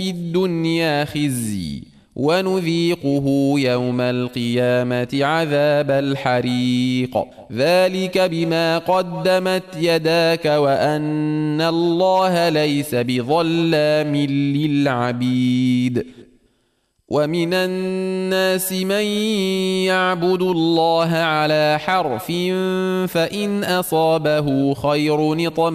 الدنيا خزي ونذيقه يوم القيامة عذاب الحريق ذلك بما قدمت يداك وأن الله ليس بظلام للعبيد ومن الناس من يعبد الله على حرف فإن أصابه خير